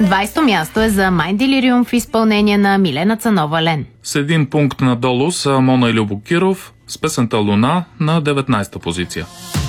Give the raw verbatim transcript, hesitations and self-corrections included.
двайсето място е за Mind Delirium в изпълнение на Милена Цанова-Лен. С един пункт надолу са Мона и Любо Киров с песента Луна на деветнайсета позиция.